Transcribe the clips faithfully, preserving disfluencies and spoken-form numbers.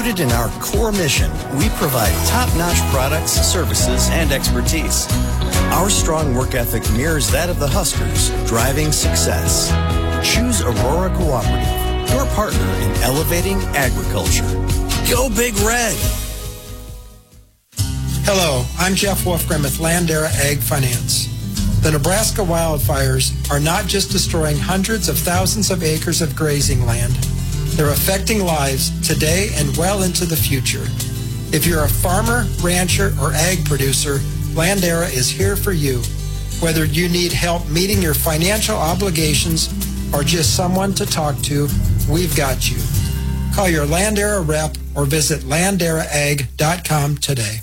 Rooted in our core mission, we provide top-notch products, services, and expertise. Our strong work ethic mirrors that of the Huskers, driving success. Choose Aurora Cooperative, your partner in elevating agriculture. Go Big Red! Hello, I'm Jeff Wolfgram with Landera Ag Finance. The Nebraska wildfires are not just destroying hundreds of thousands of acres of grazing land. They're affecting lives today and well into the future. If you're a farmer, rancher, or ag producer, Landera is here for you. Whether you need help meeting your financial obligations or just someone to talk to, we've got you. Call your Landera rep or visit landera ag dot com today.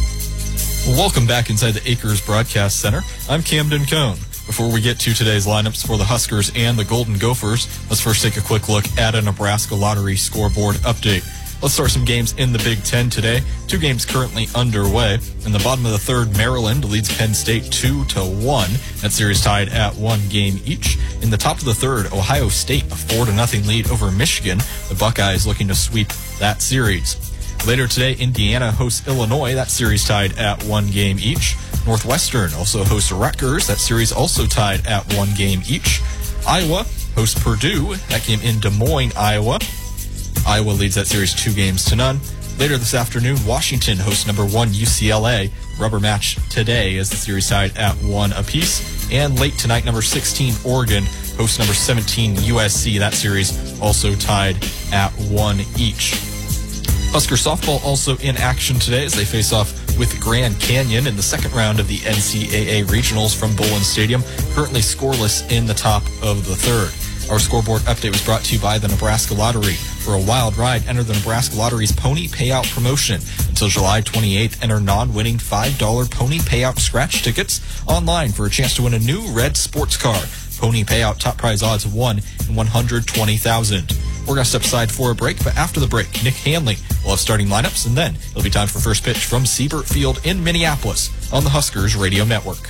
Welcome back inside the Acres Broadcast Center. I'm Camden Cohn. Before we get to today's lineups for the Huskers and the Golden Gophers, let's first take a quick look at a Nebraska Lottery scoreboard update. Let's start some games in the Big Ten today. Two games currently underway. In the bottom of the third, Maryland leads Penn State two to one. That series tied at one game each. In the top of the third, Ohio State a four to nothing lead over Michigan. The Buckeyes looking to sweep that series. Later today, Indiana hosts Illinois. That series tied at one game each. Northwestern also hosts Rutgers. That series also tied at one game each. Iowa hosts Purdue. That game in Des Moines, Iowa. Iowa leads that series two games to none. Later this afternoon, Washington hosts number one U C L A. Rubber match today as the series tied at one apiece. And late tonight, number sixteen Oregon hosts number seventeen U S C. That series also tied at one each. Husker softball also in action today as they face off with Grand Canyon in the second round of the N C double A Regionals from Bullen Stadium, currently scoreless in the top of the third. Our scoreboard update was brought to you by the Nebraska Lottery. For a wild ride, enter the Nebraska Lottery's Pony Payout promotion. Until July twenty-eighth, enter non-winning five dollar Pony Payout scratch tickets online for a chance to win a new red sports car. Pony Payout top prize odds of one in one hundred twenty thousand. We're going to step aside for a break, but after the break, Nick Hanley will have starting lineups, and then it'll be time for first pitch from Siebert Field in Minneapolis on the Huskers Radio Network.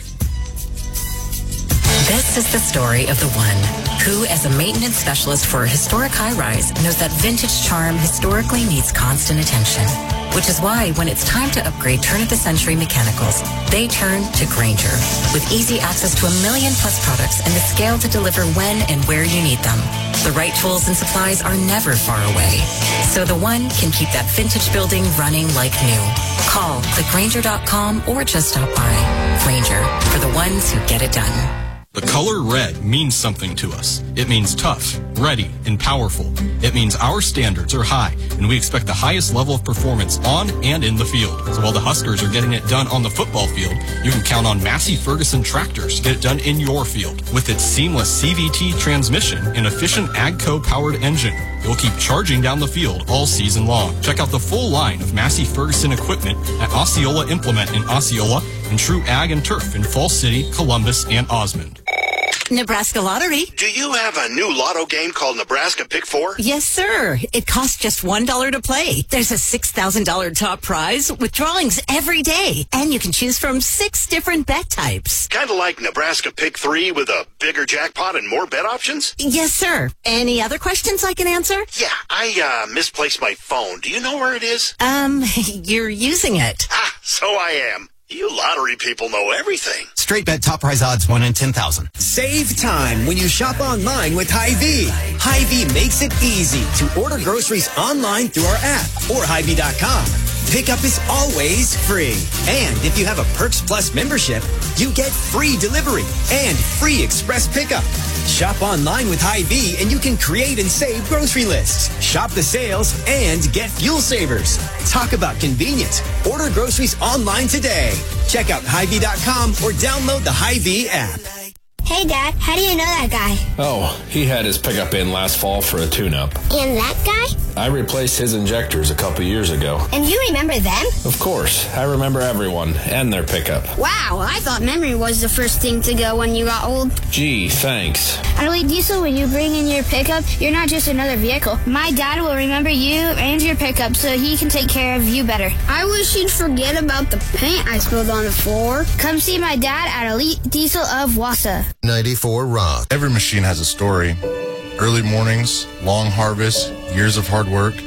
This is the story of the one who, as a maintenance specialist for a historic high-rise, knows that vintage charm historically needs constant attention. Which is why when it's time to upgrade turn-of-the-century mechanicals, they turn to Grainger. With easy access to a million plus products and the scale to deliver when and where you need them. The right tools and supplies are never far away. So the one can keep that vintage building running like new. Call, click Grainger dot com, or just stop by. Grainger, for the ones who get it done. The color red means something to us. It means tough, ready, and powerful. It means our standards are high, and we expect the highest level of performance on and in the field. So while the Huskers are getting it done on the football field, you can count on Massey Ferguson tractors to get it done in your field. With its seamless C V T transmission and efficient AGCO-powered engine, you'll keep charging down the field all season long. Check out the full line of Massey Ferguson equipment at Osceola Implement in Osceola and True Ag and Turf in Falls City, Columbus, and Osmond. Nebraska Lottery. Do you have a new lotto game called Nebraska Pick Four? Yes, sir. It costs just one dollar to play. There's a six thousand dollars top prize with drawings every day. And you can choose from six different bet types. Kind of like Nebraska Pick Three with a bigger jackpot and more bet options? Yes, sir. Any other questions I can answer? Yeah, I uh, misplaced my phone. Do you know where it is? Um, you're using it. Ah, so I am. You lottery people know everything. Straight bet top prize odds one in ten thousand. Save time when you shop online with Hy-Vee. Hy-Vee makes it easy to order groceries online through our app or Hy Vee dot com. Pickup is always free. And if you have a Perks Plus membership, you get free delivery and free express pickup. Shop online with Hy-Vee and you can create and save grocery lists. Shop the sales and get fuel savers. Talk about convenience. Order groceries online today. Check out Hy Vee dot com or download the Hy-Vee app. Hey, Dad, how do you know that guy? Oh, he had his pickup in last fall for a tune-up. And that guy? I replaced his injectors a couple years ago. And you remember them? Of course. I remember everyone and their pickup. Wow, I thought memory was the first thing to go when you got old. Gee, thanks. At Elite Diesel, when you bring in your pickup, you're not just another vehicle. My dad will remember you and your pickup so he can take care of you better. I wish he'd forget about the paint I spilled on the floor. Come see my dad at Elite Diesel of Wausau. ninety-four Rock. Every machine has a story. Early mornings, long harvests, years of hard work.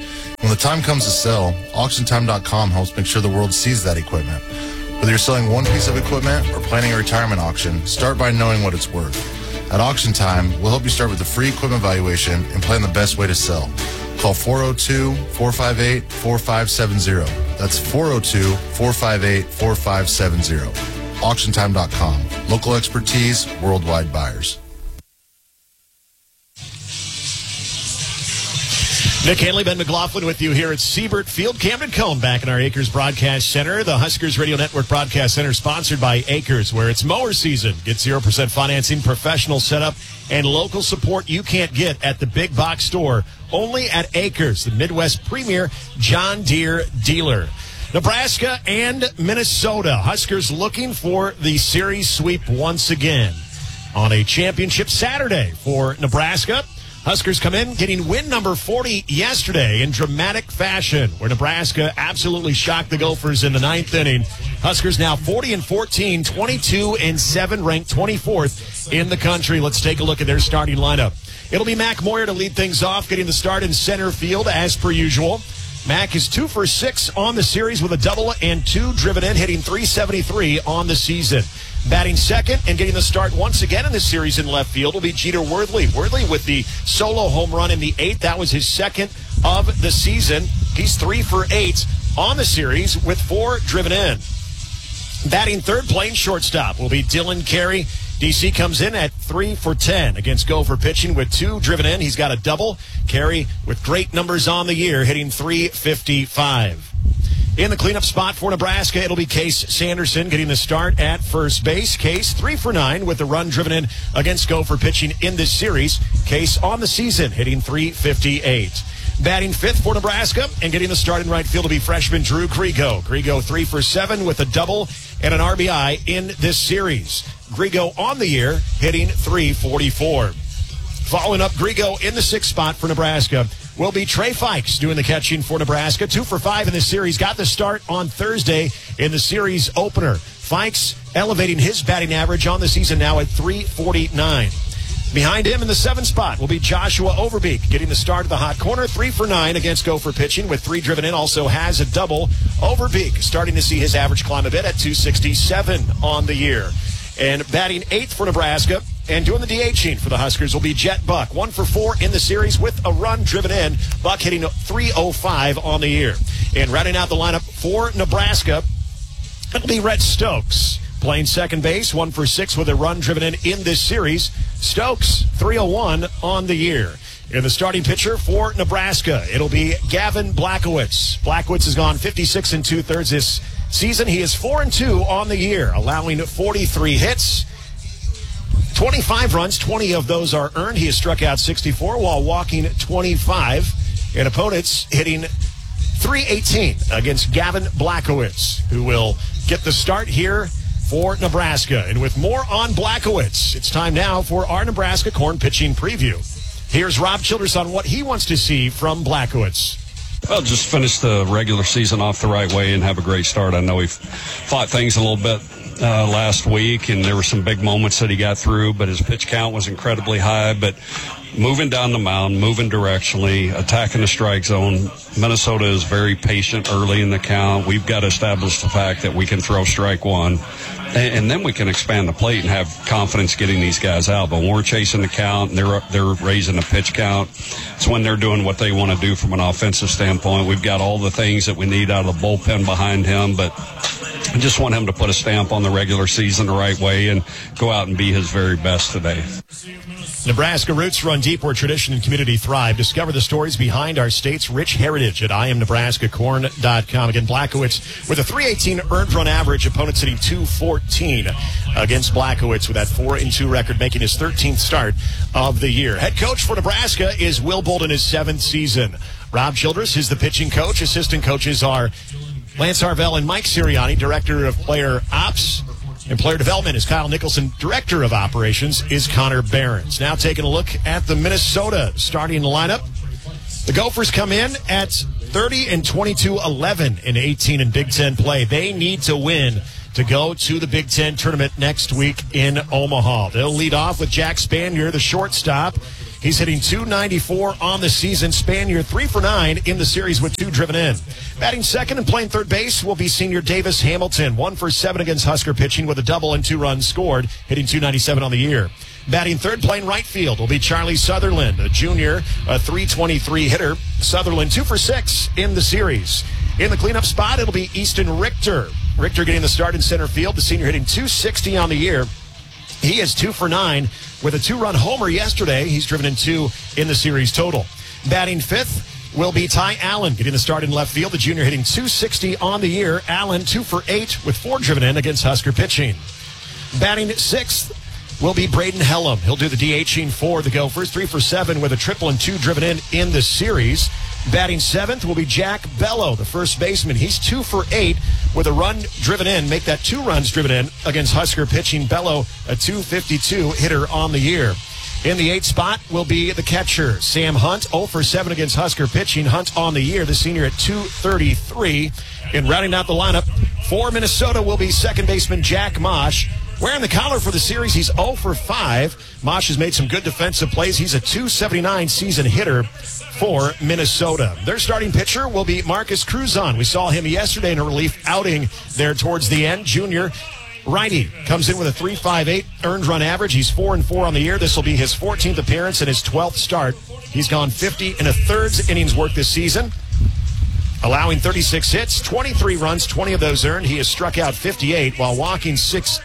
When the time comes to sell, auction time dot com helps make sure the world sees that equipment. Whether you're selling one piece of equipment or planning a retirement auction, start by knowing what it's worth. At Auction Time, we'll help you start with a free equipment valuation and plan the best way to sell. Call four oh two, four five eight, four five seven zero. That's four oh two, four five eight, four five seven zero. auction time dot com. Local expertise, worldwide buyers. Nick Hanley, Ben McLaughlin with you here at Siebert Field. Camden Cone back in our Acres Broadcast Center. The Huskers Radio Network Broadcast Center sponsored by Acres, where it's mower season. Get zero percent financing, professional setup, and local support you can't get at the big box store. Only at Acres, the Midwest premier John Deere dealer. Nebraska and Minnesota. Huskers looking for the series sweep once again on a championship Saturday for Nebraska. Huskers come in getting win number forty yesterday in dramatic fashion, where Nebraska absolutely shocked the Gophers in the ninth inning. Huskers now forty and fourteen, twenty-two and seven, ranked twenty-fourth in the country. Let's take a look at their starting lineup. It'll be Mac Moyer to lead things off, getting the start in center field as per usual. Mac is two for six on the series with a double and two driven in, hitting three seventy-three on the season. Batting second and getting the start once again in this series in left field will be Jeter Worthley. Worthley with the solo home run in the eighth. That was his second of the season. He's three for eight on the series with four driven in. Batting third, playing shortstop, will be Dylan Carey. D C comes in at three for ten against Gopher pitching with two driven in. He's got a double. Carey with great numbers on the year, hitting three fifty-five. In the cleanup spot for Nebraska, it'll be Case Sanderson getting the start at first base. Case three for nine with the run driven in against Gopher pitching in this series. Case on the season, hitting three fifty-eight. Batting fifth for Nebraska and getting the start in right field will be freshman Drew Grigo. Grigo three for seven with a double and an R B I in this series. Grigo on the year, hitting three forty-four. Following up Grigo in the sixth spot for Nebraska will be Trey Fikes doing the catching for Nebraska. Two for five in this series. Got the start on Thursday in the series opener. Fikes elevating his batting average on the season now at three forty-nine. Behind him in the seventh spot will be Joshua Overbeek getting the start of the hot corner. Three for nine against Gopher pitching with three driven in. Also has a double. Overbeek starting to see his average climb a bit at two sixty-seven on the year. And batting eighth for Nebraska and doing the DHing for the Huskers will be Jet Buck. One for four in the series with a run driven in. Buck hitting three oh five on the year. And rounding out the lineup for Nebraska, it'll be Rhett Stokes. Playing second base, one for six with a run driven in in this series. Stokes, three oh one on the year. In the starting pitcher for Nebraska, it'll be Gavin Blachowicz. Blachowicz has gone fifty-six and two-thirds this season. He is four and two on the year, allowing forty-three hits, twenty-five runs. twenty of those are earned. He has struck out sixty-four while walking twenty-five. And opponents hitting three eighteen against Gavin Blachowicz, who will get the start here for Nebraska. And with more on Blachowicz, it's time now for our Nebraska Corn pitching preview. Here's Rob Childress on what he wants to see from Blachowicz. Well, just finish the regular season off the right way and have a great start. I know he fought things a little bit uh, last week, and there were some big moments that he got through, but his pitch count was incredibly high. But moving down the mound, moving directionally, attacking the strike zone, Minnesota is very patient early in the count. We've got to establish the fact that we can throw strike one, and, and then we can expand the plate and have confidence getting these guys out. But when we're chasing the count and they're, they're raising the pitch count, it's when they're doing what they want to do from an offensive standpoint. We've got all the things that we need out of the bullpen behind him, but I just want him to put a stamp on the regular season the right way and go out and be his very best today. Nebraska roots run deep where tradition and community thrive. Discover the stories behind our state's rich heritage at I am Nebraska Corn dot com. Again, Blachowicz with a three eighteen earned run average. Opponents hitting two fourteen against Blachowicz with that four and two record, making his thirteenth start of the year. Head coach for Nebraska is Will Bolden, his seventh season. Rob Childress is the pitching coach. Assistant coaches are Lance Harvell and Mike Sirianni. Director of player ops and player development is Kyle Nicholson. Director of operations is Connor Behrens. Now taking a look at the Minnesota starting lineup. The Gophers come in at thirty and twenty-two, eleven and eighteen in Big Ten play. They need to win to go to the Big Ten tournament next week in Omaha. They'll lead off with Jack Spanier, the shortstop. He's hitting two ninety-four on the season. Spanier three for nine in the series with two driven in. Batting second and playing third base will be senior Davis Hamilton. One for seven against Husker pitching with a double and two runs scored, hitting two ninety-seven on the year. Batting third, playing right field, will be Charlie Sutherland, a junior, a three twenty-three hitter. Sutherland, two for six in the series. In the cleanup spot, it'll be Easton Richter. Richter getting the start in center field. The senior hitting two sixty on the year. He is two for nine with a two-run homer yesterday. He's driven in two in the series total. Batting fifth will be Ty Allen getting the start in left field. The junior hitting two sixty on the year. Allen, two for eight with four driven in against Husker pitching. Batting sixth will be Braden Hellam. He'll do the DHing for the Gophers. Three for seven with a triple and two driven in in the series. Batting seventh will be Jack Bello, the first baseman. He's two for eight with a run driven in. Make that two runs driven in against Husker pitching. Bello, a two fifty-two hitter on the year. In the eighth spot will be the catcher, Sam Hunt, oh for seven against Husker pitching. Hunt on the year, the senior at two thirty-three. In rounding out the lineup for Minnesota will be second baseman Jack Mosh. Wearing the collar for the series, he's oh for five. Mosh has made some good defensive plays. He's a two seventy-nine season hitter for Minnesota. Their starting pitcher will be Marcus Cruzon. We saw him yesterday in a relief outing there towards the end. Junior righty comes in with a three fifty-eight earned run average. He's four and four on the year. This will be his fourteenth appearance and his twelfth start. He's gone fifty and a thirds innings work this season, allowing thirty-six hits, twenty-three runs, twenty of those earned. He has struck out fifty-eight while walking sixteen,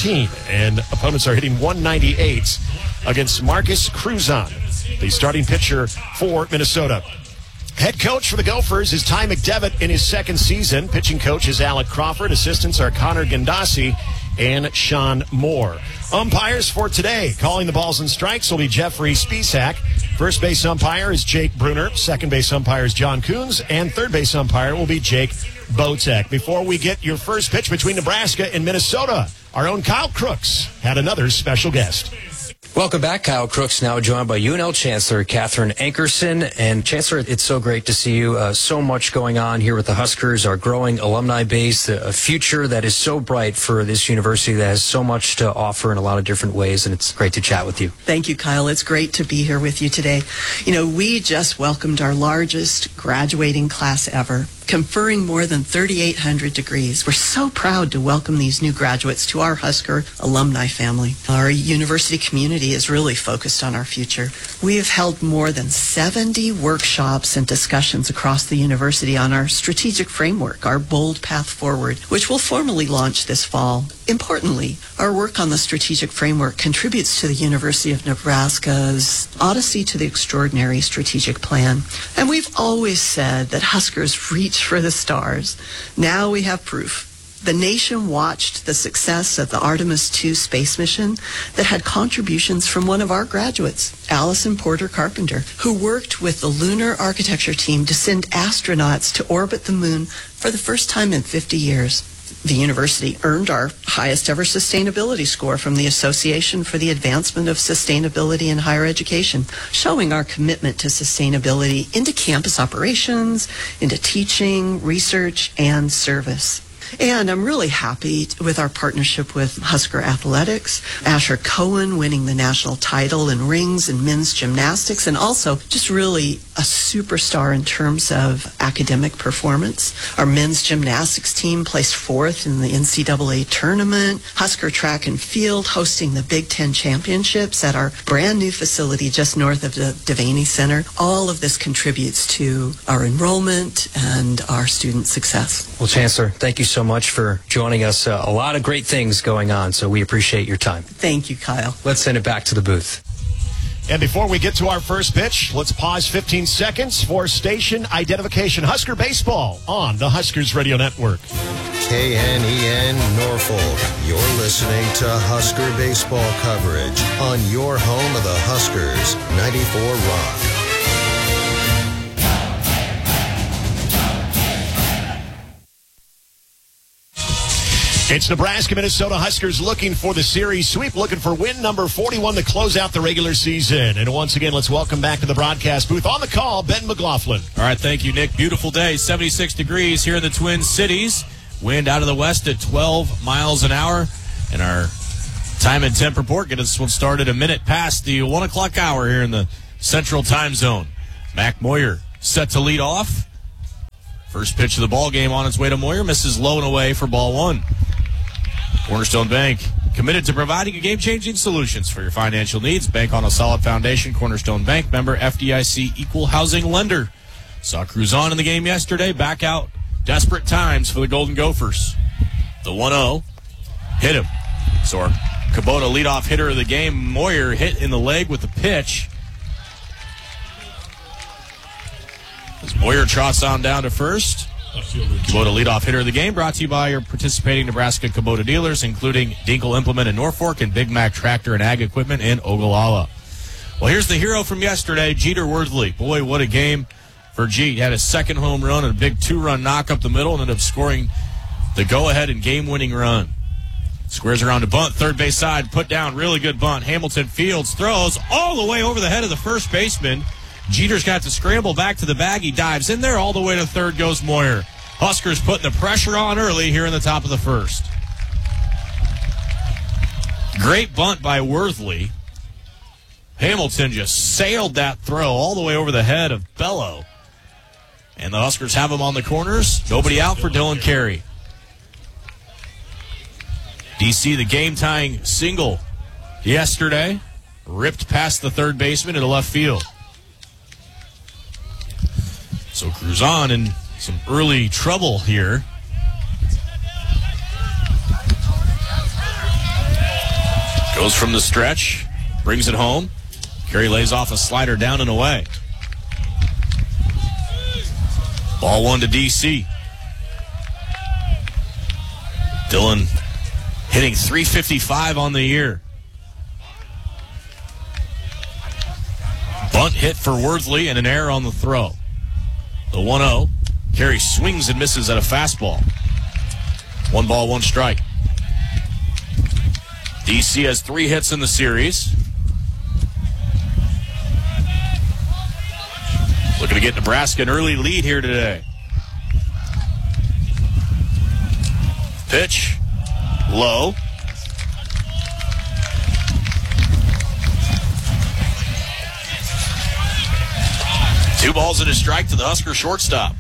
and opponents are hitting one ninety-eight against Marcus Cruzon, the starting pitcher for Minnesota. Head coach for the Gophers is Ty McDevitt in his second season. Pitching coach is Alec Crawford. Assistants are Connor Gandasi and Sean Moore. Umpires for today, calling the balls and strikes, will be Jeffrey Spisak. First base umpire is Jake Bruner. Second base umpire is John Coons. And third base umpire will be Jake Botek. Before we get your first pitch between Nebraska and Minnesota, our own Kyle Crooks had another special guest. Welcome back. Kyle Crooks now joined by U N L Chancellor Catherine Ankerson. And Chancellor, it's so great to see you. Uh, so much going on here with the Huskers, our growing alumni base, a future that is so bright for this university that has so much to offer in a lot of different ways. And it's great to chat with you. Thank you, Kyle. It's great to be here with you today. You know, we just welcomed our largest graduating class ever, conferring more than thirty-eight hundred degrees. We're so proud to welcome these new graduates to our Husker alumni family. Our university community is really focused on our future. We have held more than seventy workshops and discussions across the university on our strategic framework, our Bold Path Forward, which will formally launch this fall. Importantly, our work on the strategic framework contributes to the University of Nebraska's Odyssey to the Extraordinary strategic plan. And we've always said that Huskers reach for the stars. Now we have proof. The nation watched the success of the Artemis two space mission that had contributions from one of our graduates, Allison Porter Carpenter, who worked with the Lunar Architecture team to send astronauts to orbit the moon for the first time in fifty years. The university earned our highest ever sustainability score from the Association for the Advancement of Sustainability in Higher Education, showing our commitment to sustainability into campus operations, into teaching, research, and service. And I'm really happy with our partnership with Husker Athletics, Asher Cohen winning the national title in rings and men's gymnastics, and also just really a superstar in terms of academic performance. Our men's gymnastics team placed fourth in the N C double A tournament. Husker Track and Field hosting the Big Ten Championships at our brand new facility just north of the Devaney Center. All of this contributes to our enrollment and our student success. Well, Chancellor, thank you so much for joining us. Uh, a lot of great things going on, so we appreciate your time. Thank you, Kyle. Let's send it back to the booth. And before we get to our first pitch, let's pause fifteen seconds for station identification. Husker baseball on the Huskers Radio Network. K N E N Norfolk. You're listening to Husker baseball coverage on your home of the Huskers, ninety-four Rock. It's Nebraska, Minnesota Huskers looking for the series sweep, looking for win number forty-one to close out the regular season. And once again, let's welcome back to the broadcast booth on the call, Ben McLaughlin. All right, thank you, Nick. Beautiful day, seventy-six degrees here in the Twin Cities. Wind out of the west at twelve miles an hour. And our Time and temp report. Get this one started a minute past the one o'clock hour here in the Central Time Zone. Mac Moyer set to lead off. First pitch of the ball game on its way to Moyer. Misses low and away for ball one. Cornerstone Bank, committed to providing a game-changing solutions for your financial needs. Bank on a solid foundation. Cornerstone Bank, member F D I C, equal housing lender. Saw Cruzon in the game yesterday. Back out. Desperate times for the Golden Gophers. The one oh. Hit him. So our Kubota leadoff hitter of the game, Moyer, hit in the leg with the pitch. As Moyer trots on down to first. Kubota leadoff hitter of the game, brought to you by your participating Nebraska Kubota dealers, including Dinkel Implement in Norfolk and Big Mac Tractor and Ag Equipment in Ogallala. Well, here's the hero from yesterday, Jeter Worthley. Boy, what a game for Jeet. Had a second home run and a big two-run knock up the middle and ended up scoring the go-ahead and game-winning run. Squares around to bunt, third base side, put down, really good bunt. Hamilton Fields throws all the way over the head of the first baseman. Jeter's got to scramble back to the bag. He dives in there. All the way to third goes Moyer. Huskers putting the pressure on early here in the top of the first. Great bunt by Worthley. Hamilton just sailed that throw all the way over the head of Bello. And the Huskers have him on the corners. Nobody out for Dylan Carey. D C, the game-tying single yesterday, ripped past the third baseman into left field. So Cruzon in some early trouble here. Goes from the stretch, brings it home. Carey lays off a slider down and away. Ball one to D C. Dylan hitting three fifty-five on the year. Bunt hit for Worthley and an error on the throw. The one oh. Carey swings and misses at a fastball. One ball, one strike. D C has three hits in the series. Looking to get Nebraska an early lead here today. Pitch. Low. Two balls and a strike to the Husker shortstop.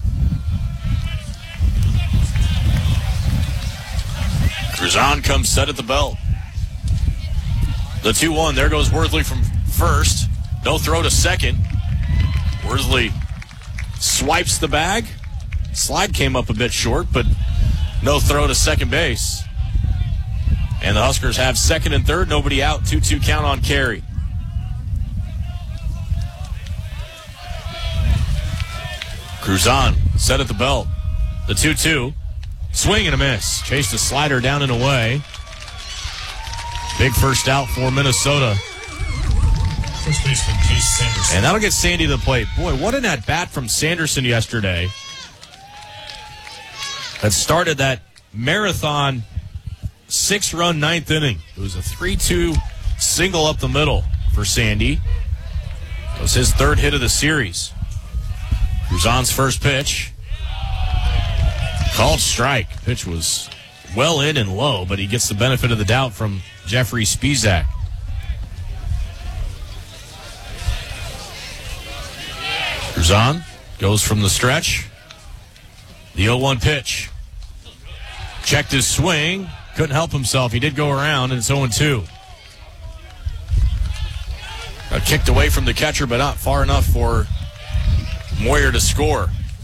Cruzon comes set at the belt. The two one. There goes Worthley from first. No throw to second. Worthley swipes the bag. Slide came up a bit short, but no throw to second base. And the Huskers have second and third. Nobody out. two two count on Carey. Cruzon set at the belt. The two two. Swing and a miss. Chased a slider down and away. Big first out for Minnesota. First baseman Case Sanderson. And that'll get Sandy to the plate. Boy, what an at-bat from Sanderson yesterday. That started that marathon six-run ninth inning. It was a three two single up the middle for Sandy. It was his third hit of the series. Cruzon's first pitch. Called strike. Pitch was well in and low, but he gets the benefit of the doubt from Jeffrey Spizak. Cruzon goes from the stretch. The oh one pitch. Checked his swing. Couldn't help himself. He did go around, and it's oh two. Uh, kicked away from the catcher, but not far enough for Moyer to score.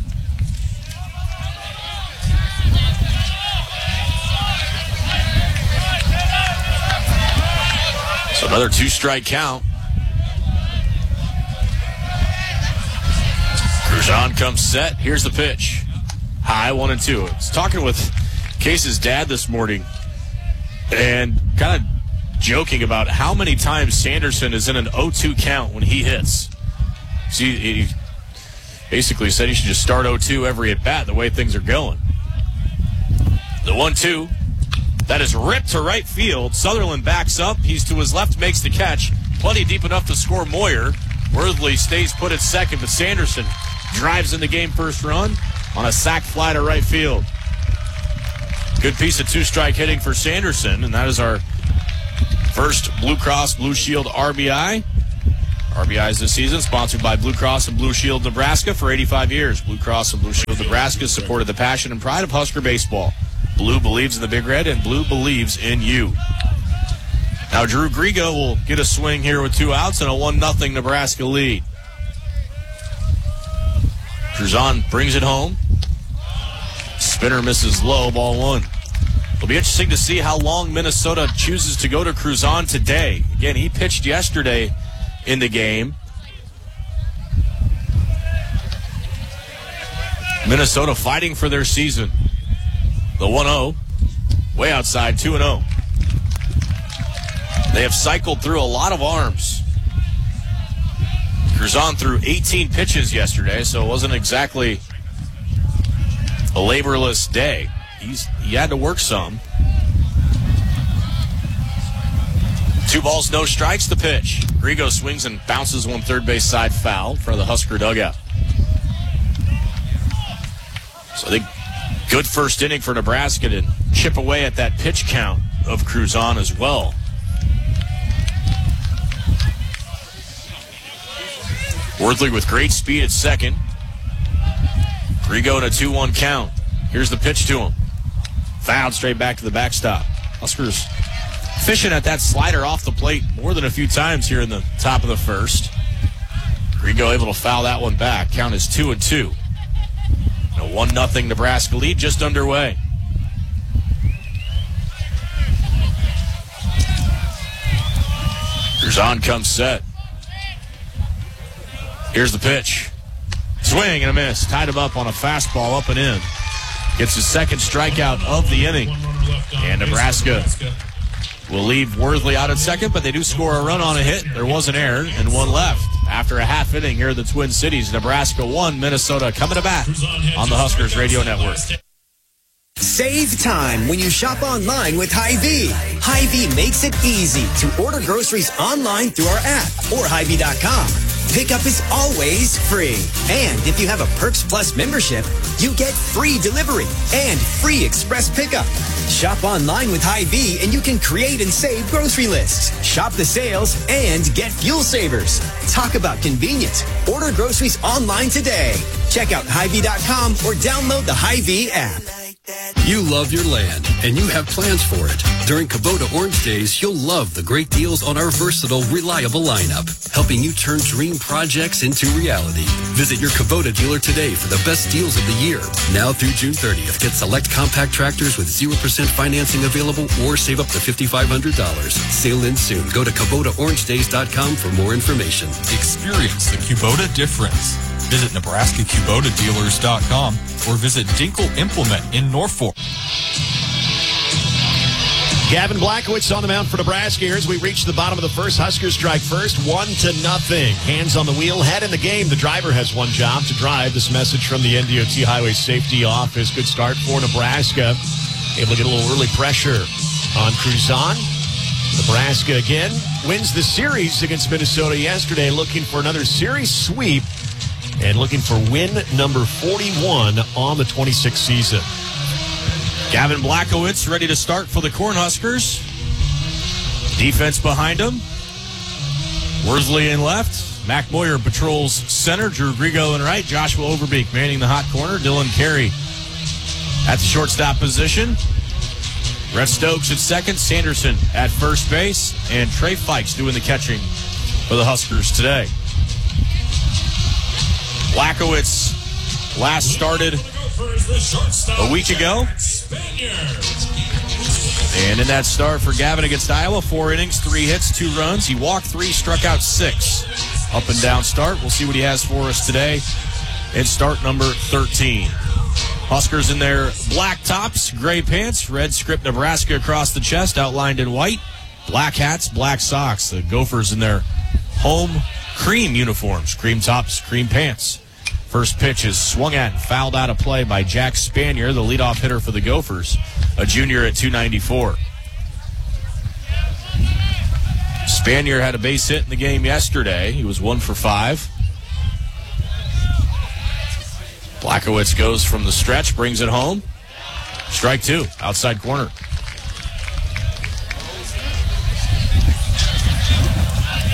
So another two-strike count. Cruzon comes set. Here's the pitch. High, one and two. I was talking with Case's dad this morning and kind of joking about how many times Sanderson is in an oh two count when he hits. So he, he basically said he should just start oh two every at-bat the way things are going. The one two. That is ripped to right field. Sutherland backs up. He's to his left, makes the catch. Plenty deep enough to score Moyer. Worthley stays put at second, but Sanderson drives in the game first run on a sac fly to right field. Good piece of two-strike hitting for Sanderson, and that is our First Blue Cross Blue Shield R B I. R B Is this season sponsored by Blue Cross and Blue Shield Nebraska for eighty-five years. Blue Cross and Blue Shield Nebraska supported the passion and pride of Husker baseball. Blue believes in the Big Red, and Blue believes in you. Now Drew Grigo will get a swing here with two outs and a one nothing Nebraska lead. Cruzan brings it home. Spinner misses low, ball one. It'll be interesting to see how long Minnesota chooses to go to Cruzan today. Again, he pitched yesterday in the game. Minnesota fighting for their season. The one oh, way outside, two and oh. They have cycled through a lot of arms. Cruzan threw eighteen pitches yesterday, so it wasn't exactly a laborless day. He's, he had to work some. Two balls, no strikes, the pitch. Grigo swings and bounces one third base side foul for the Husker dugout. So I think good first inning for Nebraska to chip away at that pitch count of Cruzan as well. Worthley with great speed at second. Grigo in a two one count. Here's the pitch to him. Fouled straight back to the backstop. Huskers fishing at that slider off the plate more than a few times here in the top of the first. Grigo able to foul that one back. Count is two and two. And a one nothing Nebraska lead just underway. Cruzan comes set. Here's the pitch. Swing and a miss. Tied him up on a fastball up and in. Gets his second strikeout of the inning. And Nebraska will leave Worthley out at second, but they do score a run on a hit. There was an error and one left. After a half inning here at the Twin Cities, Nebraska one, Minnesota coming to bat on the Huskers Radio Network. Save time when you shop online with Hy-Vee. Hy-Vee makes it easy to order groceries online through our app or Hy Vee dot com. Pickup is always free. And if you have a Perks Plus membership, you get free delivery and free express pickup. Shop online with Hy-Vee and you can create and save grocery lists. Shop the sales and get fuel savers. Talk about convenience. Order groceries online today. Check out Hy Vee dot com or download the Hy-Vee app. You love your land, and you have plans for it. During Kubota Orange Days, you'll love the great deals on our versatile, reliable lineup, helping you turn dream projects into reality. Visit your Kubota dealer today for the best deals of the year. Now through June thirtieth, get select compact tractors with zero percent financing available or save up to five thousand five hundred dollars. Sale ends soon. Go to Kubota Orange Days dot com for more information. Experience the Kubota difference. Visit Nebraska Kubota Dealers dot com or visit Dinkle Implement in Norfolk. Gavin Blachowicz on the mound for Nebraska here as we reach the bottom of the first. Huskers strike first, one to nothing. Hands on the wheel, head in the game. The driver has one job to drive. This message from the N D O T Highway Safety Office. Good start for Nebraska. Able to get a little early pressure on Cruzan. Nebraska again wins the series against Minnesota yesterday, looking for another series sweep and looking for win number forty-one on the twenty-sixth season. Gavin Blachowicz ready to start for the Cornhuskers. Defense behind him. Worsley in left. Mac Moyer patrols center. Drew Grigo in right. Joshua Overbeek manning the hot corner. Dylan Carey at the shortstop position. Rhett Stokes at second. Sanderson at first base. And Trey Fikes doing the catching for the Huskers today. Blachowicz last started a week ago. And in that start for Gavin against Iowa, four innings, three hits, two runs. He walked three, struck out six. Up and down start. We'll see what he has for us today in start number thirteen. Huskers in their black tops, gray pants, red script Nebraska across the chest, outlined in white. Black hats, black socks. The Gophers in their home cream uniforms, cream tops, cream pants. First pitch is swung at and fouled out of play by Jack Spanier, the leadoff hitter for the Gophers, a junior at two ninety-four. Spanier had a base hit in the game yesterday. He was one for five. Blachowicz goes from the stretch, brings it home. Strike two, outside corner.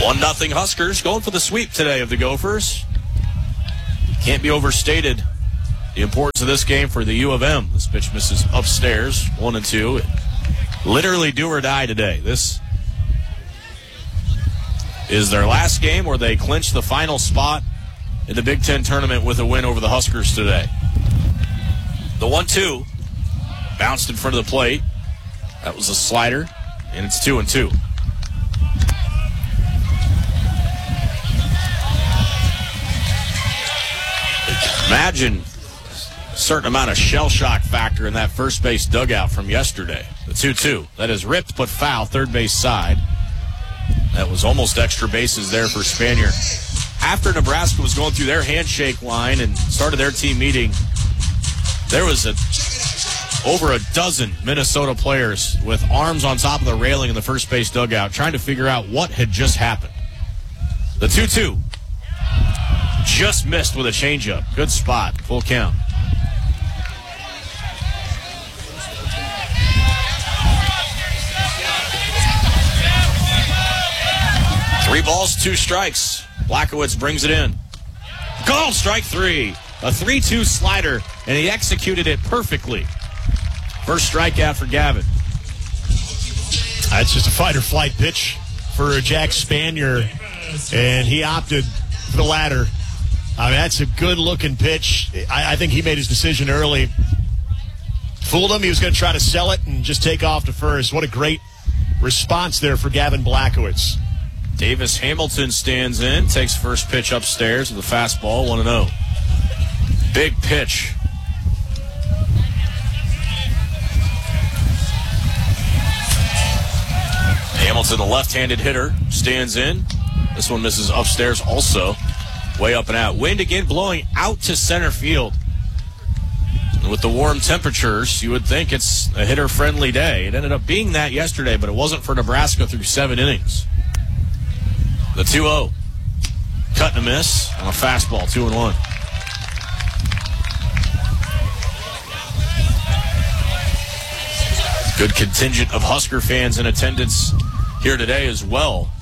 one nothing Huskers going for the sweep today of the Gophers. Can't be overstated the importance of this game for the U of M. This pitch misses upstairs, one and two. Literally do or die today. This is their last game where they clinch the final spot in the Big Ten tournament with a win over the Huskers today. The one two bounced in front of the plate. That was a slider, and it's two and two. Imagine a certain amount of shell shock factor in that first base dugout from yesterday. The two two. That is ripped but foul, third base side. That was almost extra bases there for Spanier. After Nebraska was going through their handshake line and started their team meeting, there was a, over a dozen Minnesota players with arms on top of the railing in the first base dugout trying to figure out what had just happened. The two two. Just missed with a changeup. Good spot. Full count. Three balls, two strikes. Blachowicz brings it in. Called strike three. A three two slider, and he executed it perfectly. First strikeout for Gavin. That's just a fight or flight pitch for Jack Spanier, and he opted for the latter. I mean, that's a good-looking pitch. I, I think he made his decision early. Fooled him. He was going to try to sell it and just take off to first. What a great response there for Gavin Blachowicz. Davis Hamilton stands in, takes first pitch upstairs with a fastball, one and oh. Big pitch. Hamilton, the left-handed hitter, stands in. This one misses upstairs also. Way up and out. Wind again blowing out to center field. And with the warm temperatures, you would think it's a hitter-friendly day. It ended up being that yesterday, but it wasn't for Nebraska through seven innings. The two oh. Cut and a miss on a fastball, two and one. Good contingent of Husker fans in attendance here today as well.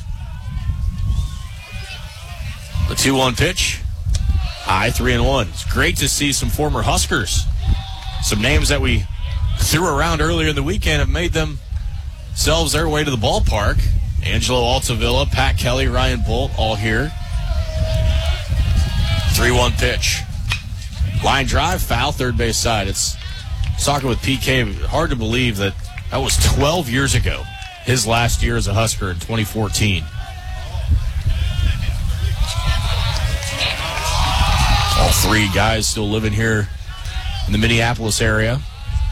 The two one pitch. High, three and one. It's great to see some former Huskers. Some names that we threw around earlier in the weekend have made themselves their way to the ballpark. Angelo Altavilla, Pat Kelly, Ryan Bolt, all here. three one pitch. Line drive, foul, third base side. It's talking with P K. Hard to believe that that was twelve years ago. His last year as a Husker in twenty fourteen. All three guys still living here in the Minneapolis area.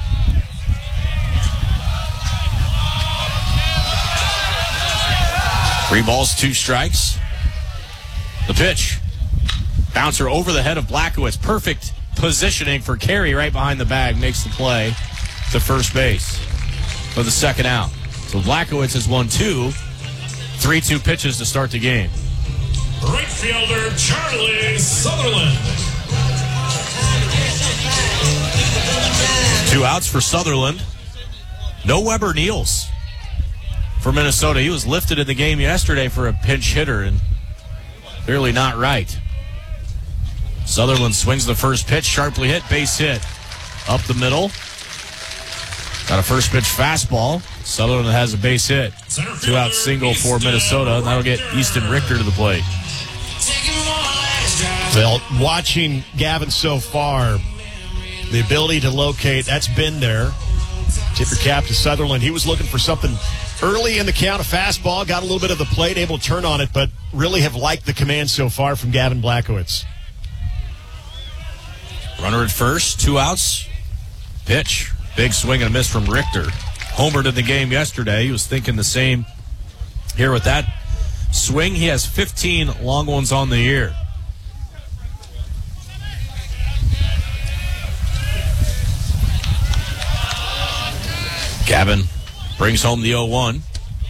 Three balls, two strikes. The pitch. Bouncer over the head of Blachowicz. Perfect positioning for Carey right behind the bag. Makes the play to first base for the second out. So Blachowicz has won two. three two pitches to start the game. Right fielder Charlie Sutherland. Two outs for Sutherland. No Weber Niels for Minnesota. He was lifted in the game yesterday for a pinch hitter and clearly not right. Sutherland swings the first pitch, sharply hit, base hit. Up the middle. Got a first pitch fastball. Sutherland has a base hit. Two out single for Minnesota, and that'll get Easton Richter to the plate. Well, watching Gavin so far, the ability to locate, that's been there. Tip your cap to Sutherland. He was looking for something early in the count, a fastball, got a little bit of the plate, able to turn on it, but really have liked the command so far from Gavin Blachowicz. Runner at first, two outs. Pitch. Big swing and a miss from Richter. Homered in the game yesterday. He was thinking the same here with that swing. He has fifteen long ones on the year. Gavin brings home the oh one.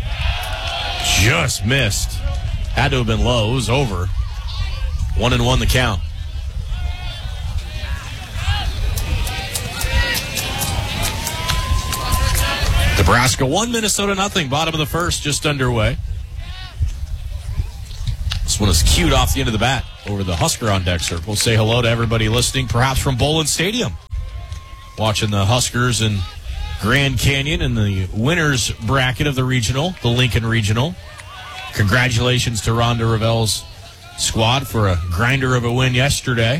Just missed. Had to have been low. It was over. One and one the count. Nebraska one, Minnesota nothing. Bottom of the first, just underway. This one is cued off the end of the bat over the Husker on deck circle. Say hello to everybody listening, perhaps from Bowlin Stadium. Watching the Huskers in Grand Canyon in the winners bracket of the regional, the Lincoln Regional. Congratulations to Rhonda Ravel's squad for a grinder of a win yesterday.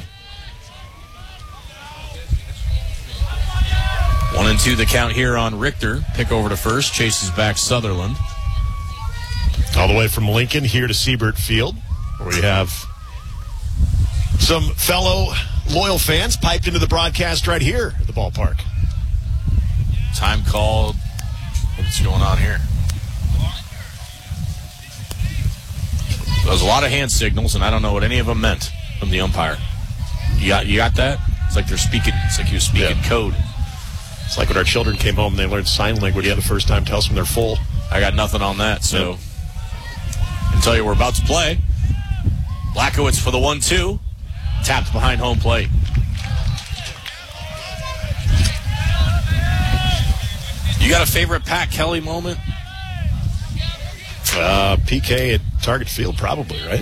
One and two the count here on Richter. Pick over to first, chases back Sutherland. All the way from Lincoln here to Siebert Field, where we have some fellow loyal fans piped into the broadcast right here at the ballpark. Time called. What's going on here? There's a lot of hand signals, and I don't know what any of them meant from the umpire. You got, you got that? It's like they're speaking. It's like he was speaking yeah. code. It's like when our children came home and they learned sign language yeah. the first time. Tells them they're full. I got nothing on that, so yeah. I can tell you we're about to play. Blackowitz for the one two. Tapped behind home plate. You got a favorite Pat Kelly moment? Uh, P K at Target Field, probably, right?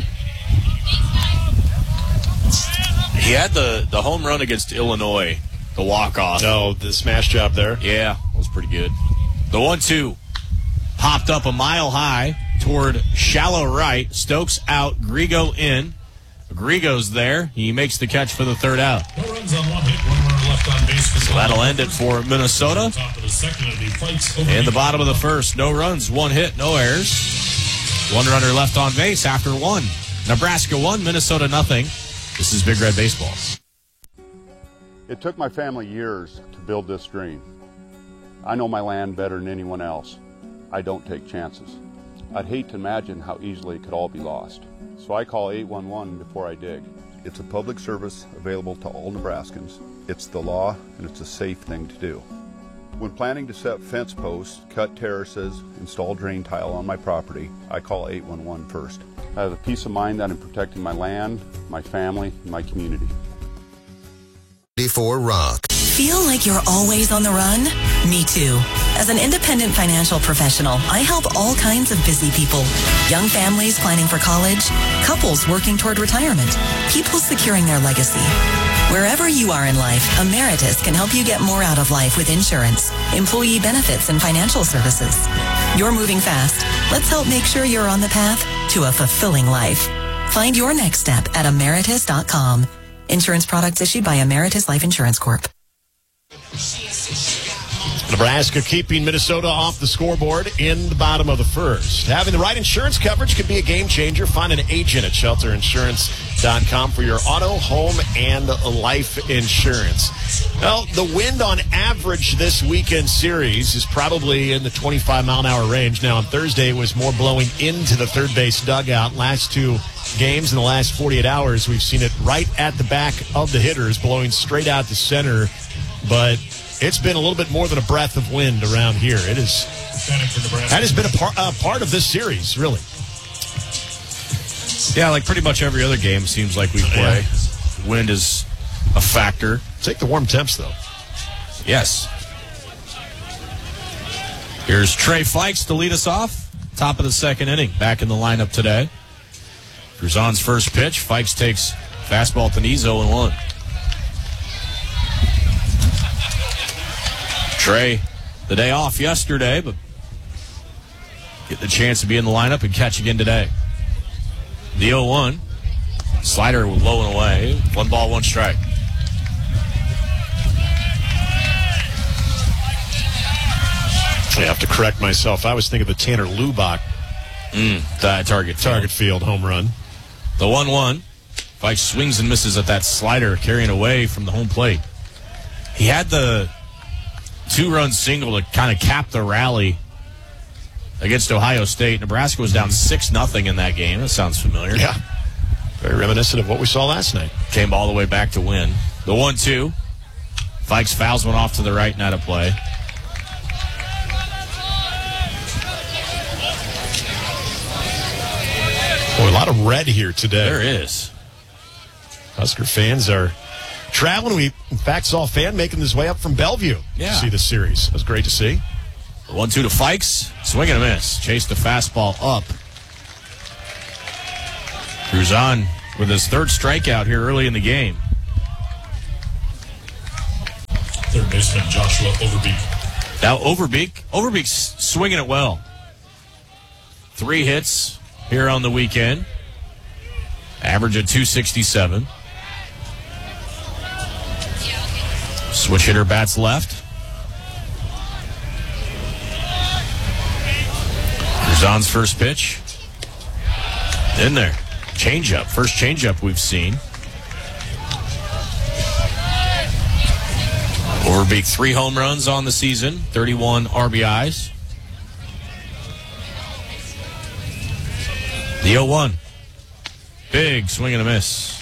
He had the, the home run against Illinois, the walk-off. Oh, the smash job there? Yeah, that was pretty good. The one two popped up a mile high toward shallow right. Stokes out, Grigo in. Grigo's there. He makes the catch for the third out. No runs on one hit, one runner left on base. So that'll end it for Minnesota. Top of the second, and he fights over in the bottom of the first, no runs, one hit, no errors. One runner left on base after one. Nebraska one, Minnesota nothing. This is Big Red Baseball. It took my family years to build this dream. I know my land better than anyone else. I don't take chances. I'd hate to imagine how easily it could all be lost. So I call eight one one before I dig. It's a public service available to all Nebraskans. It's the law, and it's a safe thing to do. When planning to set fence posts, cut terraces, install drain tile on my property, I call eight one one first. I have the peace of mind that I'm protecting my land, my family, and my community. ninety-four Rock. Feel like you're always on the run? Me too. As an independent financial professional, I help all kinds of busy people. Young families planning for college, couples working toward retirement, people securing their legacy. Wherever you are in life, Emeritus can help you get more out of life with insurance, employee benefits, and financial services. You're moving fast. Let's help make sure you're on the path to a fulfilling life. Find your next step at emeritus dot com. Insurance products issued by Emeritus Life Insurance Corp. Nebraska keeping Minnesota off the scoreboard in the bottom of the first. Having the right insurance coverage could be a game changer. Find an agent at shelter insurance dot com for your auto, home, and life insurance. Well, the wind on average this weekend series is probably in the twenty-five mile an hour range. Now, on Thursday, it was more blowing into the third base dugout. Last two games in the last forty-eight hours, we've seen it right at the back of the hitters, blowing straight out to center. But it's been a little bit more than a breath of wind around here. It is. That has been a par, uh, part of this series, really. Yeah, like pretty much every other game seems like we play. Yeah. Wind is a factor. Take the warm temps, though. Yes. Here's Trey Fikes to lead us off. Top of the second inning. Back in the lineup today. Cruzan's first pitch. Fikes takes fastball to knees, oh and one. Trey, the day off yesterday, but get the chance to be in the lineup and catch again today. The oh one. Slider low and away. One ball, one strike. I have to correct myself. I was thinking of the Tanner Lubach mm, the target target field home run. The one one. Fikes swings and misses at that slider, carrying away from the home plate. He had the two-run single to kind of cap the rally against Ohio State. Nebraska was down six nothing in that game. That sounds familiar. Yeah. Very reminiscent of what we saw last night. Came all the way back to win. The one two. Fikes fouls one off to the right and out of play. Boy, a lot of red here today. There is. Husker fans are traveling. We, in fact, saw a fan making his way up from Bellevue yeah. to see this series. It was great to see. one two to Fikes. Swing and a miss. Chased the fastball up. Cruzan with his third strikeout here early in the game. Third baseman Joshua Overbeek. Now Overbeek, Overbeek's swinging it well. Three hits here on the weekend. Average of two sixty-seven. Switch hitter bats left. Cruzan's first pitch. In there. Changeup. First changeup we've seen. Overbeek, three home runs on the season, thirty-one R B Is. The oh one. Big swing and a miss.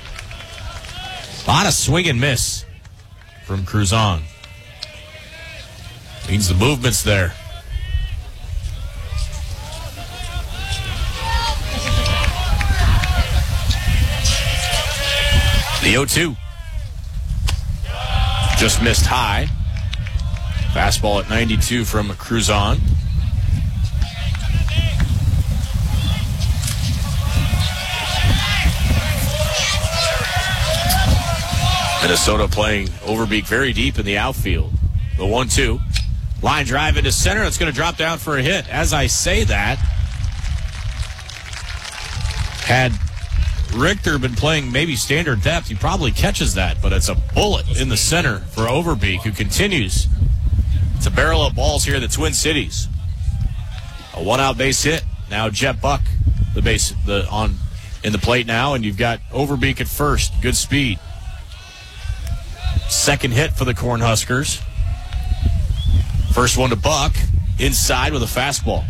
A lot of swing and miss from Cruzan. Means the movement's there. The oh two. Just missed high. Fastball at ninety-two from Cruzan. Minnesota playing Overbeek very deep in the outfield. The one two. Line drive into center. It's going to drop down for a hit. As I say that, had Richter been playing maybe standard depth, he probably catches that, but it's a bullet in the center for Overbeek, who continues to barrel up balls here in the Twin Cities. A one-out base hit. Now Jet Buck, the base the on in the plate now, and you've got Overbeek at first. Good speed. Second hit for the Cornhuskers. First one to Buck, inside with a fastball.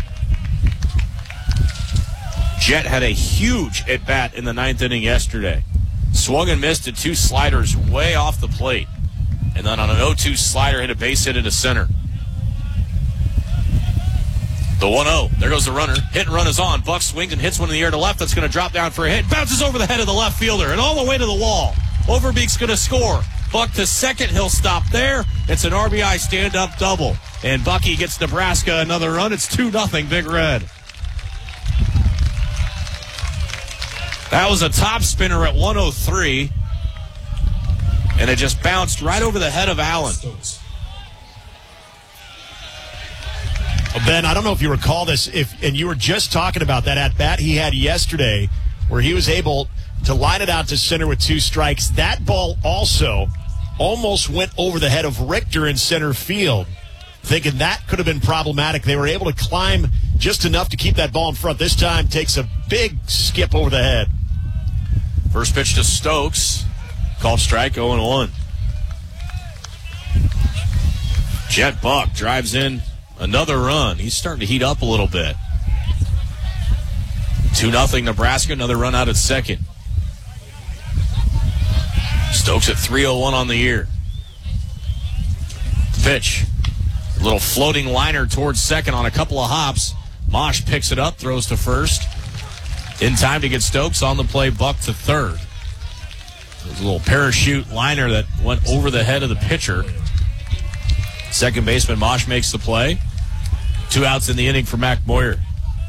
Jet had a huge at-bat in the ninth inning yesterday. Swung and missed at two sliders way off the plate. And then on an oh two slider, hit a base hit into center. The one oh. There goes the runner. Hit and run is on. Buck swings and hits one in the air to left. That's going to drop down for a hit. Bounces over the head of the left fielder and all the way to the wall. Overbeek's going to score. Buck to second. He'll stop there. It's an R B I stand-up double. And Bucky gets Nebraska another run. It's two nothing Big Red. That was a top spinner at one oh three. And it just bounced right over the head of Allen. Well, Ben, I don't know if you recall this, if and you were just talking about that at-bat he had yesterday where he was able to line it out to center with two strikes. That ball also almost went over the head of Richter in center field. Thinking that could have been problematic. They were able to climb just enough to keep that ball in front. This time takes a big skip over the head. First pitch to Stokes. Called strike, oh and one. Jet Buck drives in another run. He's starting to heat up a little bit. two nothing Nebraska, another run out at second. Stokes at three oh one on the year. Pitch. A little floating liner towards second on a couple of hops. Mosh picks it up, throws to first. In time to get Stokes on the play, Buck to third. There's a little parachute liner that went over the head of the pitcher. Second baseman Mosh makes the play. Two outs in the inning for Mac Moyer.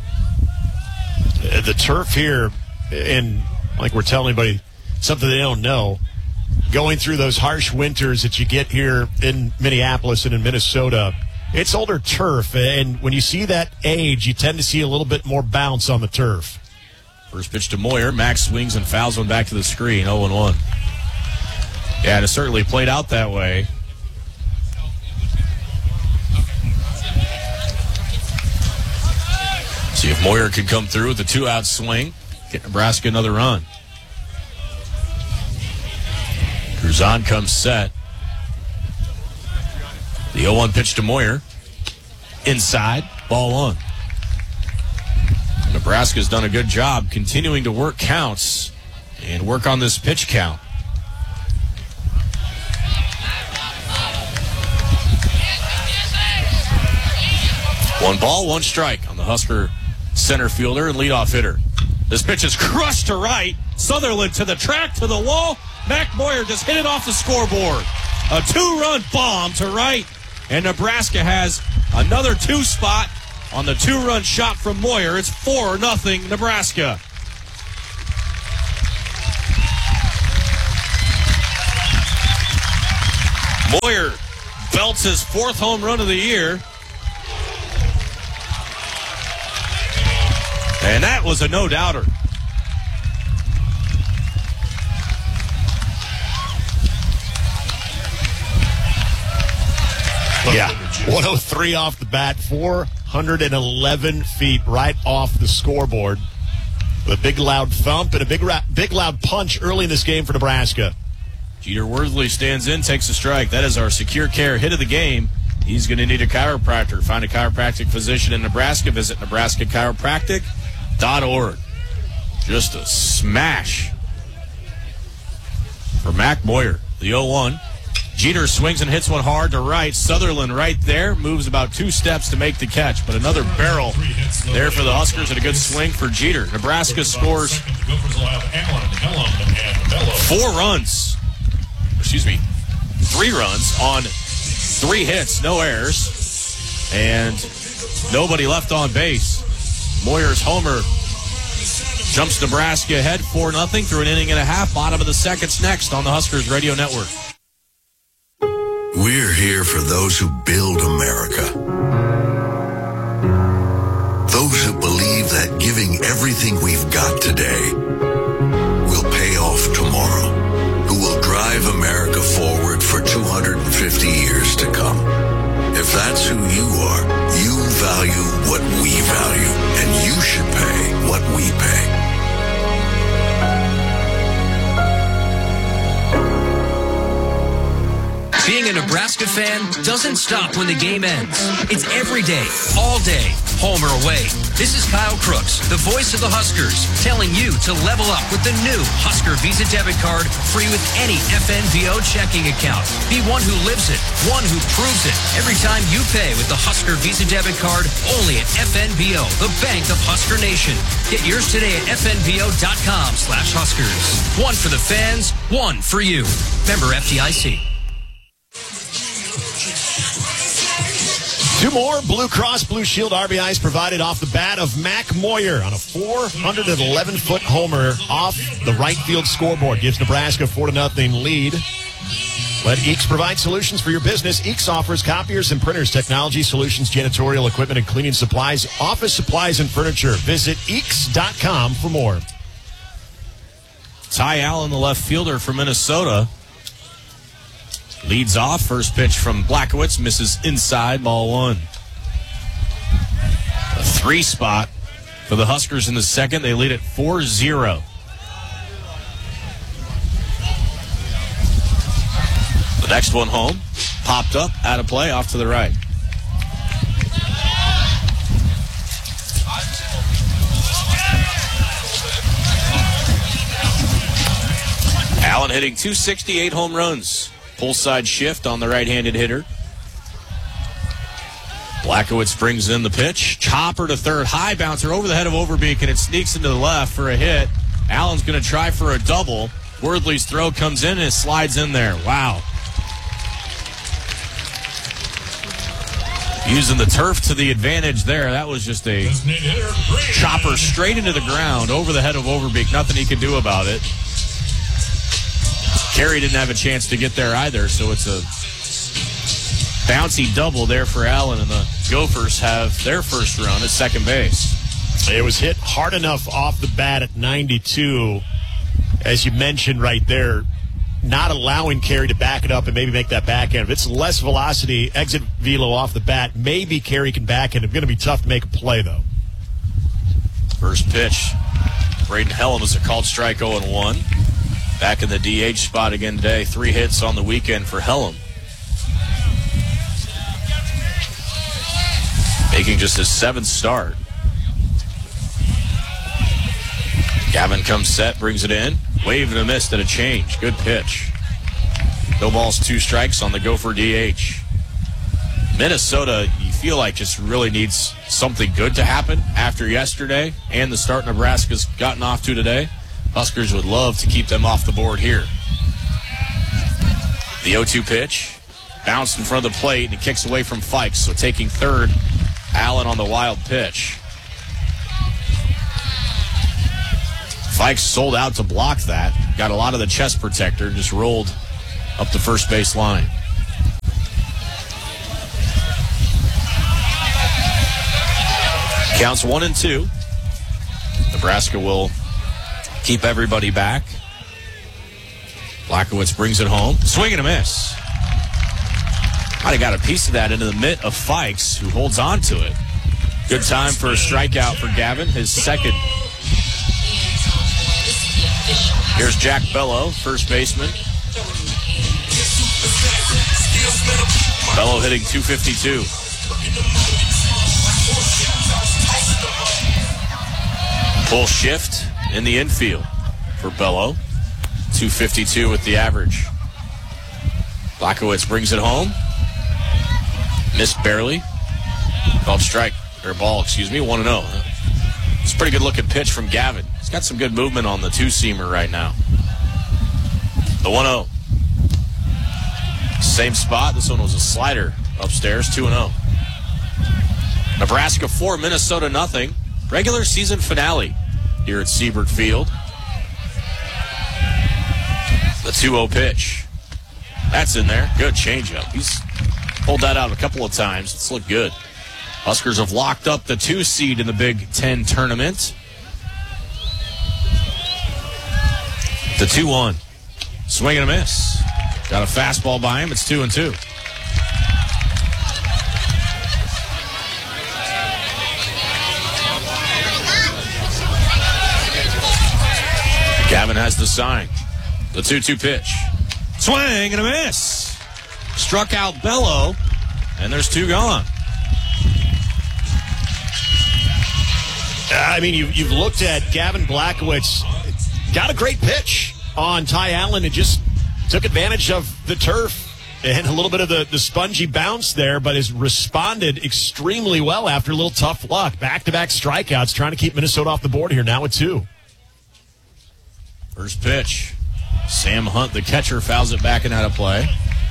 The turf here, and like we're telling anybody, something they don't know, going through those harsh winters that you get here in Minneapolis and in Minnesota, it's older turf, and when you see that age, you tend to see a little bit more bounce on the turf. First pitch to Moyer. Max swings and fouls one back to the screen, oh and one. Yeah, and it certainly played out that way. See if Moyer can come through with a two-out swing, get Nebraska another run. Cruzan comes set. The oh one pitch to Moyer. Inside, ball one. Nebraska's done a good job continuing to work counts and work on this pitch count. One ball, one strike on the Husker center fielder and leadoff hitter. This pitch is crushed to right. Sutherland to the track, to the wall. Mac Moyer just hit it off the scoreboard. A two-run bomb to right, and Nebraska has another two spot on the two-run shot from Moyer. It's four nothing Nebraska. Moyer belts his fourth home run of the year. And that was a no-doubter. Yeah, one oh three off the bat, four hundred eleven feet right off the scoreboard. A big loud thump and a big ra- big loud punch early in this game for Nebraska. Jeter Worthley stands in, takes a strike. That is our Secure Care hit of the game. He's going to need a chiropractor. Find a chiropractic physician in Nebraska. Visit Nebraska Chiropractic dot org. Just a smash for Mac Moyer, the oh one. Jeter swings and hits one hard to right. Sutherland right there, moves about two steps to make the catch, but another barrel there for the Huskers and a good swing for Jeter. Nebraska scores four runs, excuse me, three runs on three hits, no errors, and nobody left on base. Moyer's homer jumps Nebraska ahead four nothing through an inning and a half. Bottom of the second's next on the Huskers Radio Network. We're here for those who build America. Those who believe that giving everything we've got today will pay off tomorrow. Who will drive America forward for two hundred fifty years to come. If that's who you are, you value what we value, and you should pay what we pay. Being a Nebraska fan doesn't stop when the game ends. It's every day, all day, home or away. This is Kyle Crooks, the voice of the Huskers, telling you to level up with the new Husker Visa debit card, free with any F N B O checking account. Be one who lives it, one who proves it. Every time you pay with the Husker Visa debit card, only at F N B O, the bank of Husker Nation. Get yours today at F N B O dot com slash Huskers. One for the fans, one for you. Member F D I C. Two more Blue Cross Blue Shield R B Is provided off the bat of Mac Moyer on a four hundred eleven foot homer off the right field scoreboard. Gives Nebraska a four to nothing lead. Let Eeks provide solutions for your business. Eeks offers copiers and printers, technology solutions, janitorial equipment, and cleaning supplies, office supplies, and furniture. Visit Eeks dot com for more. Ty Allen, the left fielder for Minnesota, leads off. First pitch from Blackowitz, misses inside, ball one. A three spot for the Huskers in the second. They lead at four zero. The next one home, popped up, out of play, off to the right. Allen hitting two sixty-eight home runs. Pull side shift on the right-handed hitter. Blackowitz brings in the pitch. Chopper to third. High bouncer over the head of Overbeek, and it sneaks into the left for a hit. Allen's going to try for a double. Wordley's throw comes in and it slides in there. Wow. Using the turf to the advantage there. That was just a chopper straight into the ground over the head of Overbeek. Nothing he could do about it. Carey didn't have a chance to get there either, so it's a bouncy double there for Allen, and the Gophers have their first run at second base. It was hit hard enough off the bat at ninety-two, as you mentioned right there, not allowing Carey to back it up and maybe make that backhand. If it's less velocity, exit velo off the bat, maybe Carey can backhand. It's going to be tough to make a play, though. First pitch, Braden Hellum is a called strike oh and one. Back in the D H spot again today. Three hits on the weekend for Hellum. Making just his seventh start. Gavin comes set, brings it in. Wave and a miss and a change. Good pitch. No balls, two strikes on the Gopher D H. Minnesota, you feel like just really needs something good to happen after yesterday and the start Nebraska's gotten off to today. Huskers would love to keep them off the board here. The oh two pitch. Bounced in front of the plate, and it kicks away from Fikes. So taking third, Allen on the wild pitch. Fikes sold out to block that. Got a lot of the chest protector, just rolled up the first base line. Counts one and two. Nebraska will keep everybody back. Blachowicz brings it home. Swing and a miss. Might have got a piece of that into the mitt of Fikes, who holds on to it. Good time for a strikeout for Gavin, his second. Here's Jack Bello, first baseman. Bello hitting two fifty-two. Full shift in the infield for Bello. two fifty-two with the average. Blachowicz brings it home. Missed barely. Called strike, or ball, excuse me, one and oh. It's a pretty good looking pitch from Gavin. He's got some good movement on the two-seamer right now. The one oh. Same spot. This one was a slider upstairs, two and oh. Nebraska four, Minnesota nothing. Regular season finale here at Siebert Field. The two oh pitch. That's in there. Good changeup. He's pulled that out a couple of times. It's looked good. Huskers have locked up the two seed in the Big Ten tournament. The two one. Swing and a miss. Got a fastball by him. It's two and two. Gavin has the sign. The two two pitch. Swing and a miss. Struck out Bello, and there's two gone. I mean, you, you've looked at Gavin Blachowicz. Got a great pitch on Ty Allen and just took advantage of the turf and a little bit of the, the spongy bounce there, but has responded extremely well after a little tough luck. Back-to-back strikeouts, trying to keep Minnesota off the board here now with two. First pitch. Sam Hunt, the catcher, fouls it back and out of play.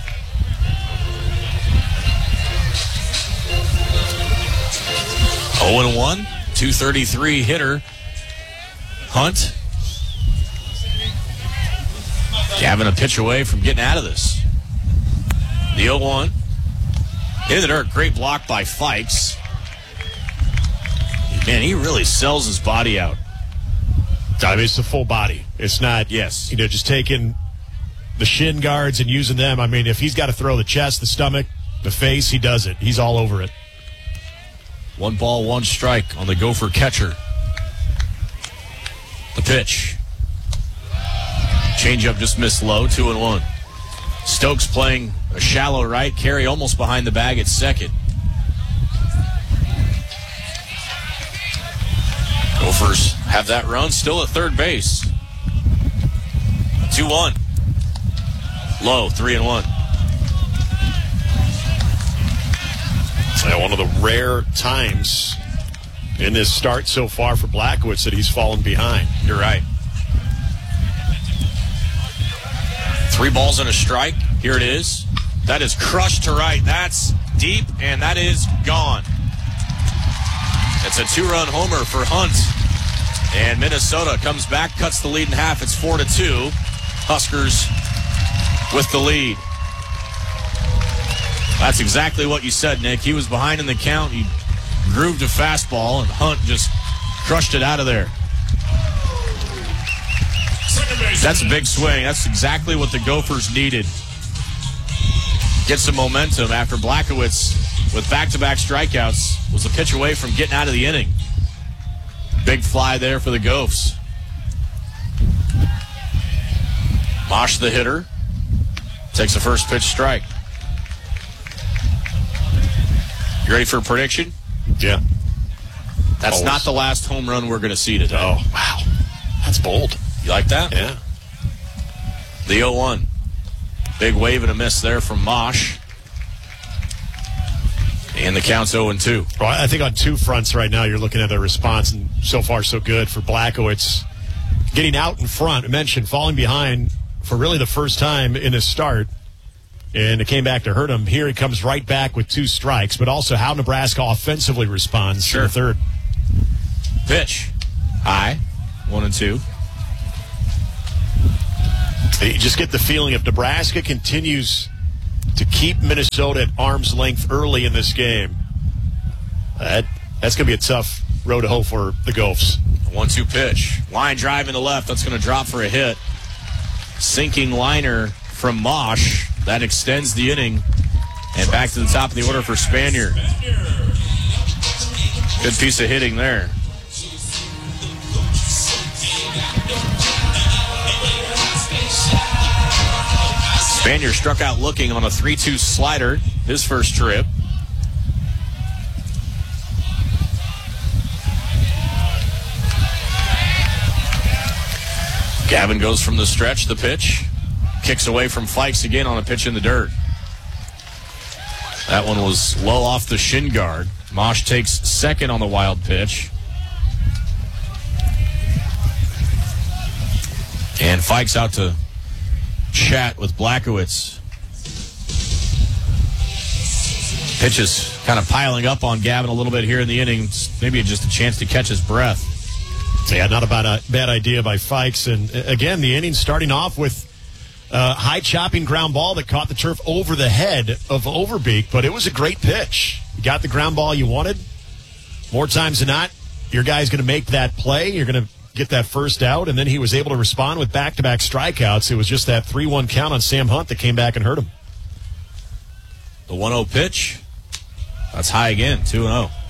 oh and one. two thirty-three hitter. Hunt. Gavin a pitch away from getting out of this. The oh one. Into the dirt. Great block by Fikes. Man, he really sells his body out. I mean, it's the full body. It's not, yes, you know, just taking the shin guards and using them. I mean, if he's got to throw the chest, the stomach, the face, he does it. He's all over it. One ball, one strike on the Gopher catcher. The pitch. Changeup just missed low, two and one. Stokes playing a shallow right. Carey almost behind the bag at second. Gophers have that run, still at third base. two one. Low, three and one. Yeah, one of the rare times in this start so far for Blachowicz that he's fallen behind. You're right. Three balls and a strike. Here it is. That is crushed to right. That's deep, and that is gone. It's a two-run homer for Hunt. And Minnesota comes back, cuts the lead in half. It's four to two. Huskers with the lead. That's exactly what you said, Nick. He was behind in the count. He grooved a fastball, and Hunt just crushed it out of there. That's a big swing. That's exactly what the Gophers needed. Get some momentum after Blachowicz, with back-to-back strikeouts, was a pitch away from getting out of the inning. Big fly there for the Gophs. Mosh, the hitter, takes a first pitch strike. You ready for a prediction? Yeah. That's Always. not the last home run we're going to see today. Oh, wow. That's bold. You like that? Yeah. The oh one. Big wave and a miss there from Mosh. And the count's oh and two. Well, I think on two fronts right now you're looking at their response, and so far so good for Blachowicz. Getting out in front, I mentioned falling behind for really the first time in his start, and it came back to hurt him. Here he comes right back with two strikes, but also how Nebraska offensively responds sure. in the third. Pitch. High. One and two. You just get the feeling if Nebraska continues to keep Minnesota at arm's length early in this game, that that's going to be a tough road to hoe for the Gophs. one two pitch. Line drive in the left. That's going to drop for a hit. Sinking liner from Mosh. That extends the inning. And back to the top of the order for Spanier. Good piece of hitting there. Spanier struck out looking on a three two slider his first trip. Gavin goes from the stretch, the pitch. Kicks away from Fikes again on a pitch in the dirt. That one was low off the shin guard. Mosh takes second on the wild pitch. And Fikes out to chat with Blachowicz. Pitches kind of piling up on Gavin a little bit here in the inning. Maybe just a chance to catch his breath. Yeah, not a bad, uh, bad idea by Fikes. And uh, again, the inning starting off with a high chopping ground ball that caught the turf over the head of Overbeek, but it was a great pitch. You got the ground ball you wanted. More times than not, your guy's going to make that play. You're going to get that first out, and then he was able to respond with back-to-back strikeouts. It was just that three one count on Sam Hunt that came back and hurt him. The one oh pitch. That's high again, two and oh.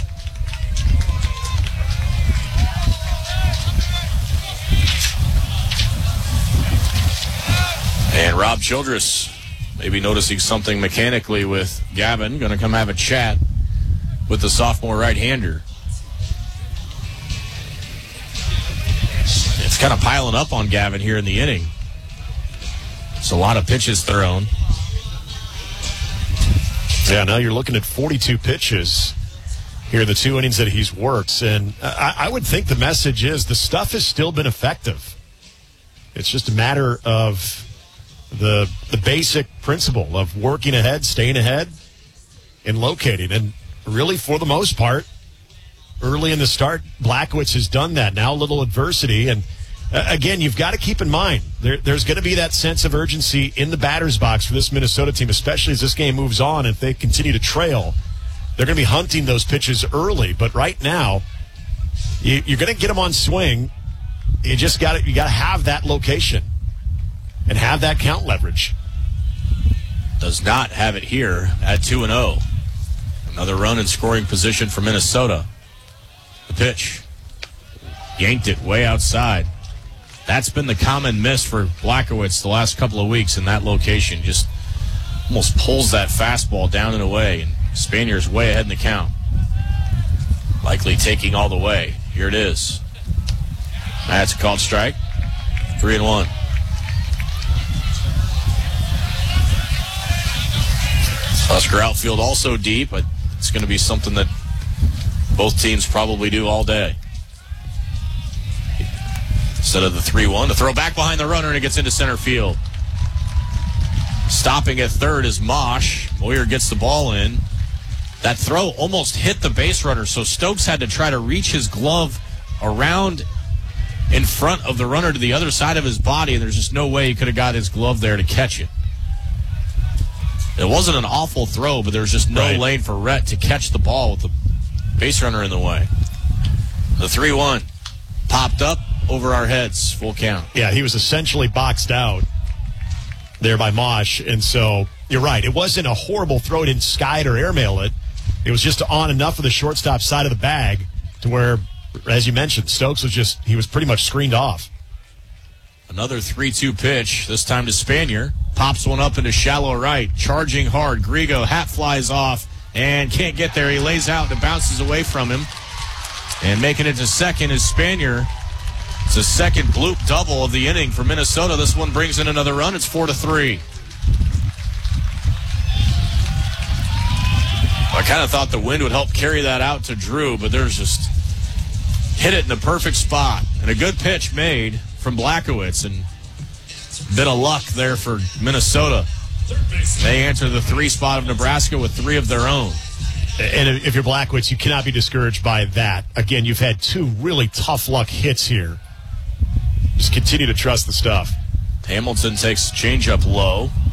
And Rob Childress maybe noticing something mechanically with Gavin. Going to come have a chat with the sophomore right-hander. It's kind of piling up on Gavin here in the inning. It's a lot of pitches thrown. Yeah, now you're looking at forty-two pitches here in the two innings that he's worked. And I, I would think the message is the stuff has still been effective. It's just a matter of the the basic principle of working ahead, staying ahead, and locating. And really, for the most part, early in the start, Blachowicz has done that. Now a little adversity. And uh, again, you've got to keep in mind, there, there's going to be that sense of urgency in the batter's box for this Minnesota team, especially as this game moves on. If they continue to trail, they're going to be hunting those pitches early. But right now, you, you're going to get them on swing. You just got to you got to have that location and have that count leverage. Does not have it here at two and oh. Another run in scoring position for Minnesota. The pitch. Yanked it way outside. That's been the common miss for Blachowicz the last couple of weeks in that location. Just almost pulls that fastball down and away. And Spanier's way ahead in the count. Likely taking all the way. Here it is. That's a called strike. Three and one. Husker outfield also deep, but it's going to be something that both teams probably do all day. Instead of the three one, to throw back behind the runner, and it gets into center field. Stopping at third is Mosh. Moyer gets the ball in. That throw almost hit the base runner, so Stokes had to try to reach his glove around in front of the runner to the other side of his body, and there's just no way he could have got his glove there to catch it. It wasn't an awful throw, but there was just no right. lane for Rhett to catch the ball with the base runner in the way. The three one popped up over our heads, full count. Yeah, he was essentially boxed out there by Mosh, and so you're right. It wasn't a horrible throw. It didn't sky it or airmail it. It was just on enough of the shortstop side of the bag to where, as you mentioned, Stokes was just, he was pretty much screened off. Another three two pitch, this time to Spanier. Pops one up into shallow right, charging hard. Grigo, hat flies off and can't get there. He lays out and bounces away from him. And making it to second is Spanier. It's a second bloop double of the inning for Minnesota. This one brings in another run. It's four to three. I kind of thought the wind would help carry that out to Drew, but there's just hit it in the perfect spot. And a good pitch made from Blachowicz, and bit of luck there for Minnesota. They enter the three spot of Nebraska with three of their own. And if you're Blachowicz, you cannot be discouraged by that. Again, you've had two really tough luck hits here. Just continue to trust the stuff. Hamilton takes changeup low.